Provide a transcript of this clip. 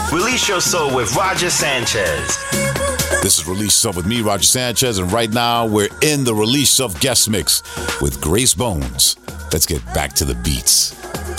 Release Your Soul with Roger Sanchez. This is Release Yourself with me, Roger Sanchez, and right now we're in the Release Yourself guest mix with Grace Bones. Let's get back to the beats.